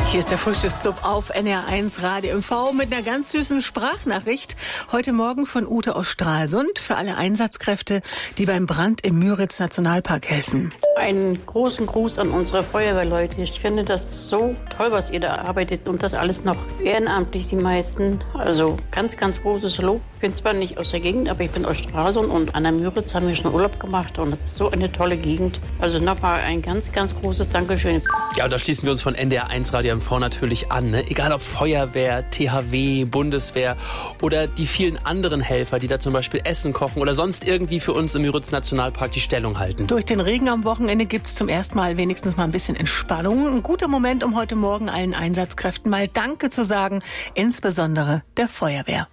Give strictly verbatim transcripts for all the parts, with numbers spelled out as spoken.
Hier ist der Frühstücksclub auf N R eins Radio M V mit einer ganz süßen Sprachnachricht. Heute Morgen von Ute aus Stralsund für alle Einsatzkräfte, die beim Brand im Müritz-Nationalpark helfen. Einen großen Gruß an unsere Feuerwehrleute. Ich finde das so toll, was ihr da arbeitet und das alles noch ehrenamtlich, die meisten. Also ganz, ganz großes Lob. Ich bin zwar nicht aus der Gegend, aber ich bin aus Stralsund und an der Müritz haben wir schon Urlaub gemacht und das ist so eine tolle Gegend. Also nochmal ein ganz, ganz großes Dankeschön. Ja, und da schließen wir uns von N D R eins Radio M V natürlich an. Ne? Egal ob Feuerwehr, T H W, Bundeswehr oder die vielen anderen Helfer, die da zum Beispiel Essen kochen oder sonst irgendwie für uns im Müritz-Nationalpark die Stellung halten. Durch den Regen am Wochenende gibt es zum ersten Mal wenigstens mal ein bisschen Entspannung. Ein guter Moment, um heute Morgen allen Einsatzkräften mal Danke zu sagen, insbesondere der Feuerwehr.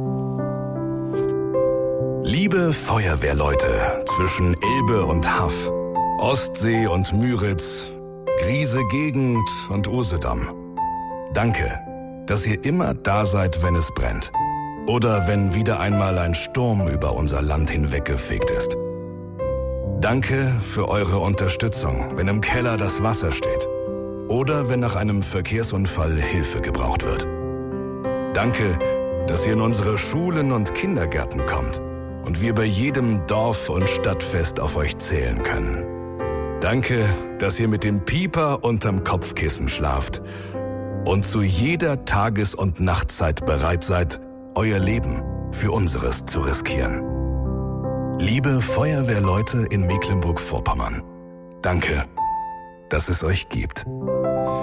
Liebe Feuerwehrleute zwischen Elbe und Haff, Ostsee und Müritz, Griese Gegend und Usedom. Danke, dass ihr immer da seid, wenn es brennt. Oder wenn wieder einmal ein Sturm über unser Land hinweggefegt ist. Danke für eure Unterstützung, wenn im Keller das Wasser steht. Oder wenn nach einem Verkehrsunfall Hilfe gebraucht wird. Danke, dass ihr in unsere Schulen und Kindergärten kommt und wir bei jedem Dorf- und Stadtfest auf euch zählen können. Danke, dass ihr mit dem Pieper unterm Kopfkissen schlaft und zu jeder Tages- und Nachtzeit bereit seid, euer Leben für unseres zu riskieren. Liebe Feuerwehrleute in Mecklenburg-Vorpommern, danke, dass es euch gibt.